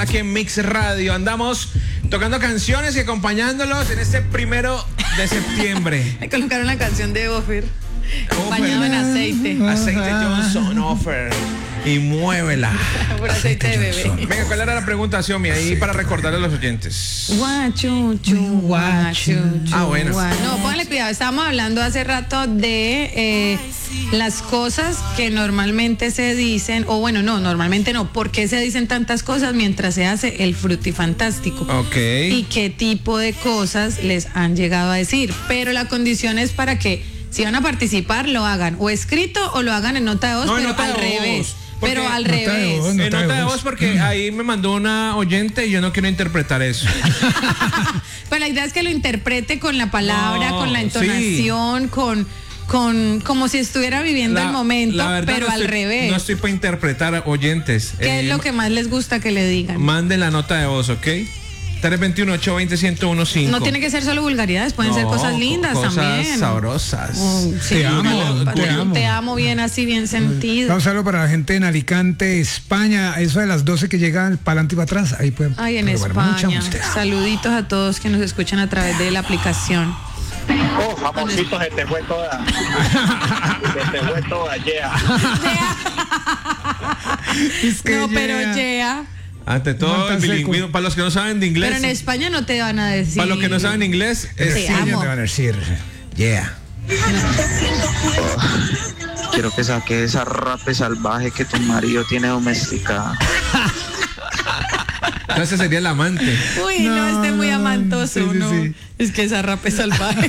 Aquí en Mix Radio andamos tocando canciones y acompañándolos en este 1 de septiembre. Me colocaron la canción de Offer. Bañado en aceite. Aceite Johnson, Offer. Y muévela. Por aceite de bebé. Venga, ¿cuál era la pregunta, Xiomi? Ahí para recordarle a los oyentes. Guachuchu, guachuchu. Ah, bueno. No, póngale cuidado. Estábamos hablando hace rato de las cosas que normalmente se dicen, o bueno, no, normalmente no. ¿Por qué se dicen tantas cosas mientras se hace el frutifantástico? Ok. Y qué tipo de cosas les han llegado a decir. Pero la condición es para que, si van a participar, lo hagan o escrito o lo hagan en nota de voz, No, en pero nota de al voz. revés. Porque Pero al nota de revés. voz, En nota de voz porque ahí me mandó una oyente y yo no quiero interpretar eso. Pues la idea es que lo interprete con la palabra, No, con la entonación, con como si estuviera viviendo el momento, la verdad, pero no al estoy- revés. No estoy para interpretar oyentes. ¿Qué es lo que más les gusta que le digan? Manden la nota de voz, ¿ok? 321-820-1015. No tiene que ser solo vulgaridades, pueden ser cosas lindas cosas también. sabrosas. Sí, Te amo, te te amo. amo. Te amo bien así, bien sentido. Vamos a hacerlo para la gente en Alicante, España. Eso de las 12 que llegan para adelante y para atrás. Ahí pueden. Ay, en pero bueno, mucha España. música. Saluditos a todos que nos escuchan a través de la aplicación. Oh, jamoncito, se te fue toda. Se te fue toda, yeah. Es que No, pero llega. yeah. Ante todo, el Montaseco. bilingüismo. Para los que no saben de inglés. Pero en España no te van a decir. Para los que no saben inglés, es Te Sí, ya amo. te van a decir. yeah. Quiero que saque esa rape salvaje que tu marido tiene domesticada. Entonces sería el amante. Uy, no, esté muy amantoso, sí, sí, no. sí. Es que esa rap es salvaje.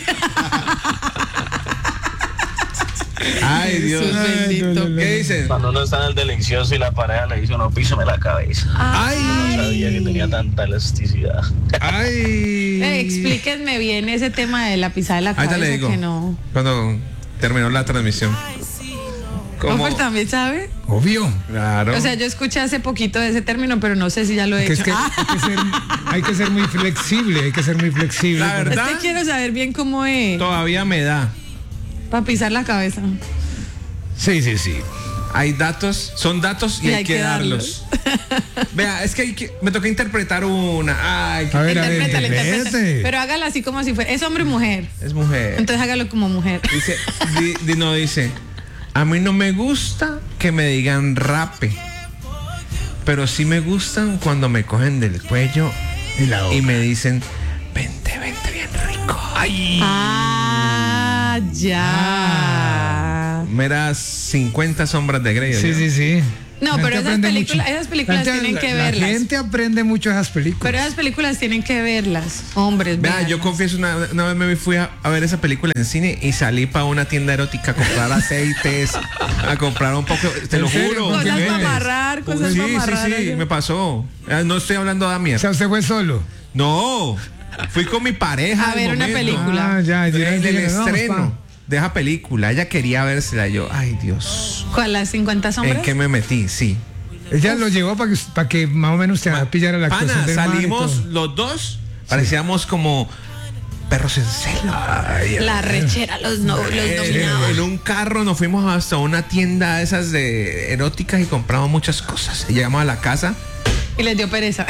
Ay, Dios. Jesús bendito. no, no, no. ¿Qué dicen? Cuando uno está en el delicioso y la pareja le dice, no, písame la cabeza. No sabía que tenía tanta elasticidad. Ay. Explíquenme bien ese tema de la pisada de la Ahorita cabeza le digo. que no. Cuando terminó la transmisión. ¿Cómo? Offer también sabe. Obvio. Claro. O sea, yo escuché hace poquito de ese término, pero no sé si ya lo he Que es hecho. que hay que ser muy flexible, hay que ser muy flexible. La verdad, Es que quiero saber bien cómo es. todavía me da. Para pisar la cabeza. Sí, sí, sí. Hay datos, son datos y hay que darlos. Vea, es que me toca interpretar una. Ay, A ver, Interprétala, interpreta. interprete. Pero hágala así como si fuera. ¿Es hombre o mujer? es mujer. Entonces hágalo como mujer. Dice, dice, a mí no me gusta que me digan rape, pero sí me gustan cuando me cogen del cuello Y la boca. y me dicen, vente, vente bien rico. Ay. Ah, ya. Meras 50 sombras de Grey. Sí, ¿no? sí, sí. No, La pero gente esas aprende películas, mucho. esas películas La gente- tienen que La verlas. gente aprende mucho de esas películas. Pero esas películas tienen que verlas, hombres. Vea, véanlas. yo confieso, una vez me fui a ver esa película en cine y salí para una tienda erótica a comprar aceites, a comprar un poco, te lo ¿En serio? juro. ¿Con qué Cosas para meses? amarrar, cosas Sí, para amarrar. sí, sí, me pasó. No estoy hablando de O Damier. sea, usted fue solo. No, fui con mi pareja. A al ver una momento. película. Ah, ya, En el no, estreno pa. de esa película. Ella quería vérsela. Yo, ay Dios. ¿Cuál? ¿Las 50 sombras? ¿En qué me metí? Sí. Ella lo llevó para que más o menos te pillara la actuación Pana, del man y salimos todo. los dos. Parecíamos como perros en celo. La rechera, los dominados. En un carro nos fuimos hasta una tienda de esas de eróticas y compramos muchas cosas. Y llegamos a la casa. Y les dio pereza.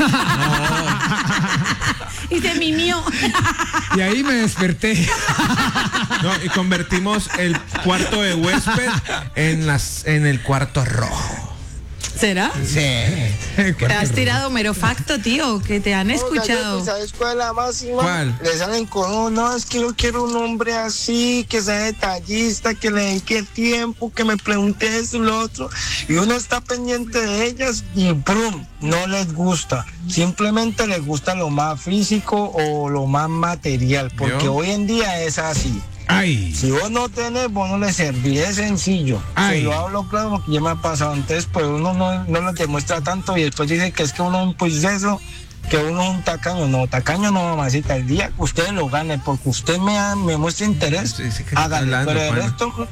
Y se mimió. Y ahí me desperté. No, y convertimos el cuarto de huésped en el cuarto rojo. ¿Será? Sí. ¿Te has tirado mero facto, tío? Que te han escuchado. ¿Sabes cuál es la máxima? ¿Cuál? Le salen con uno, no, es que yo quiero un hombre así, que sea detallista, que le dedique tiempo, que me pregunte esto y lo otro. Y uno está pendiente de ellas y ¡prum! No les gusta. Simplemente les gusta lo más físico o lo más material, porque ¿Vio? hoy en día es así. Ay. Si vos no tenés, vos no le servís, es sencillo. Ay. Se lo hablo claro porque ya me ha pasado. Entonces, pues uno no lo demuestra tanto y después dice que es que uno es un proceso, que uno es un tacaño. No, tacaño no, mamacita. El día que usted lo gane, porque usted me muestra interés, Sí, sí, que está hágale. hablando, Pero el pana. resto,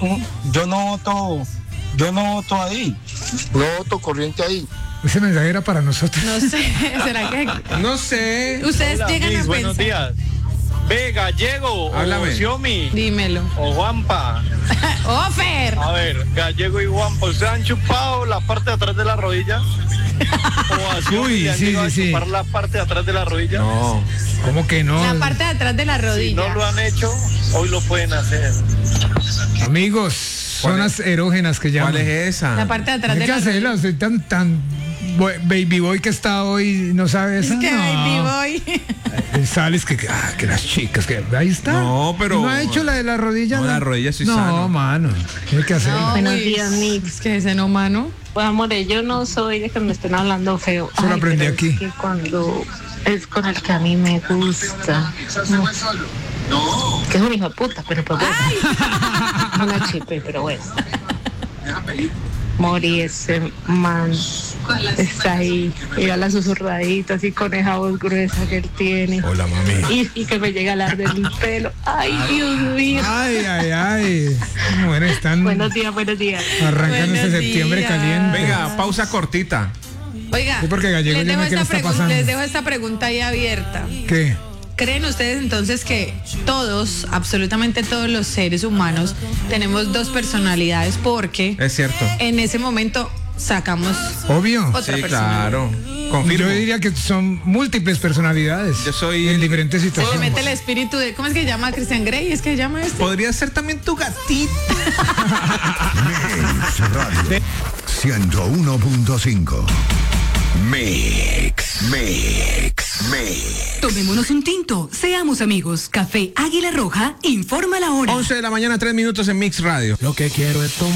yo no voto ahí. No voto corriente ahí. Ese mensaje era para nosotros. No sé, ¿será que No sé. ustedes llegan a Buenos pensar? días. Ve, Gallego, Háblame. o Xiomi, Dímelo. o Juanpa. ¡Ofer! A ver, Gallego y Juanpa, ¿ustedes han chupado la parte de atrás de la rodilla? ¿O a Xiomi Uy, le han sí, llegado sí, a sí. chupar la parte de atrás de la rodilla? No. ¿Cómo que no? La parte de atrás de la Si rodilla. no lo han hecho, hoy lo pueden hacer. Amigos, ¿Cuál zonas erógenas que llaman. ¿Cuál es esa? La parte de atrás Hay de que la rodilla. hacerla, soy tan baby boy que está hoy, no sabes. Es que no. baby boy. Sales que las chicas, que ahí está. No, pero- ¿No ha hecho la de la rodilla? No, la rodilla sí No, sano. mano, tiene que hacerla. No, Buenos uy, días, Mix. Es que ese no, mano. Pues amore, yo no soy de que me estén hablando feo. Eso lo aprendí pero aquí. Es que cuando es con el que a mí me gusta. Que es un hijo de puta, pero pues bueno. Una chipe, pero bueno. Mori, ese man está ahí, mira la susurradita así con esa voz gruesa que él tiene. Hola, mami. Y que me llega a arder el pelo. Ay, Dios mío. Ay. Bueno, están. Buenos días, buenos días. Arrancan Buenos este septiembre días. caliente. Venga, pausa cortita. Oiga, Sí, porque Gallego les yo dejo, no sé qué le esta está pasando. les dejo esta pregunta ahí abierta. ¿Qué? ¿Creen ustedes entonces que todos, absolutamente todos los seres humanos, tenemos dos personalidades? Porque Es cierto. en ese momento sacamos Obvio. otra Sí, persona. claro. Confirmo. Yo diría que son múltiples personalidades. Yo soy en el- diferentes Se le situaciones. mete el espíritu de, ¿cómo es que se llama Christian Grey? ¿Es que se llama este? Podría ser también tu gatito. Mix Radio 101.5. Mix. Tomémonos un tinto, seamos amigos. Café Águila Roja informa la hora. 11 de la mañana, 3 minutos en Mix Radio. Lo que quiero es tomar.